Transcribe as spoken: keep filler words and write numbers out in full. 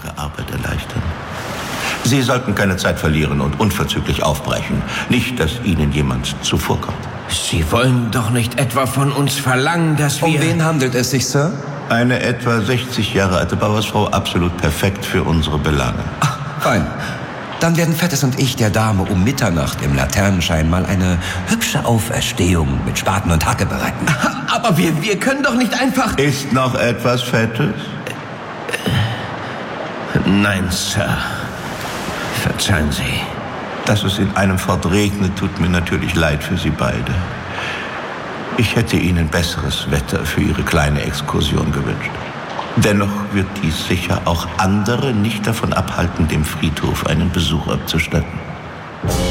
Ihre Arbeit erleichtern. Sie sollten keine Zeit verlieren und unverzüglich aufbrechen. Nicht, dass Ihnen jemand zuvorkommt. Sie wollen doch nicht etwa von uns verlangen, dass wir... Um wen handelt es sich, Sir? Eine etwa sechzig Jahre alte Bauersfrau, absolut perfekt für unsere Belange. Ach, fein. Dann werden Fettes und ich der Dame um Mitternacht im Laternenschein mal eine hübsche Auferstehung mit Spaten und Hacke bereiten. Aber wir, wir können doch nicht einfach... Ist noch etwas Fettes? Nein, Sir. Verzeihen Sie. Dass es in einem Fort regnet, tut mir natürlich leid für Sie beide. Ich hätte Ihnen besseres Wetter für Ihre kleine Exkursion gewünscht. Dennoch wird dies sicher auch andere nicht davon abhalten, dem Friedhof einen Besuch abzustatten.